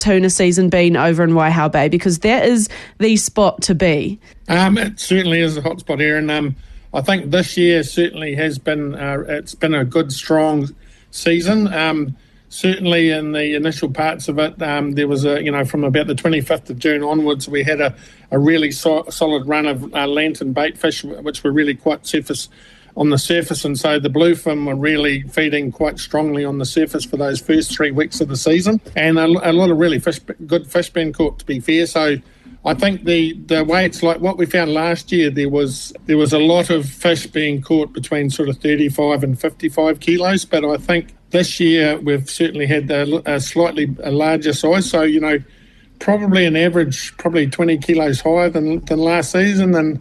tuna season been over in Waihao Bay? Because that is the spot to be. It certainly is a hot spot here, and I think this year certainly has been it's been a good, strong season. Certainly in the initial parts of it, there was from about the 25th of June onwards, we had a really solid run of lantern bait fish, which were really quite on the surface, and so the bluefin were really feeding quite strongly on the surface for those first 3 weeks of the season, and a lot of really good fish being caught, to be fair. So I think the weights, like what we found last year, there was a lot of fish being caught between sort of 35 and 55 kilos, but I think this year we've certainly had a slightly larger size, so probably an average, probably 20 kilos higher than last season, and